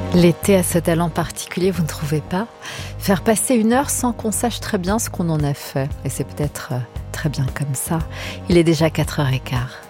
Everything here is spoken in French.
L'été a ce talent particulier, vous ne trouvez pas? Faire passer 1 heure sans qu'on sache très bien ce qu'on en a fait. Et c'est peut-être très bien comme ça. Il est déjà 4h15.